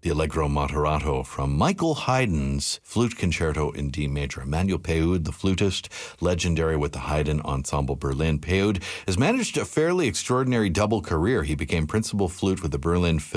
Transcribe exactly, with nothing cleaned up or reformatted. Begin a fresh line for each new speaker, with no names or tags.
the Allegro Moderato from Michael Haydn's Flute Concerto in D major. Emmanuel Peyhoud, the flutist, legendary with the Haydn Ensemble Berlin. Peyhoud has managed a fairly extraordinary double career. He became principal flute with the Berlin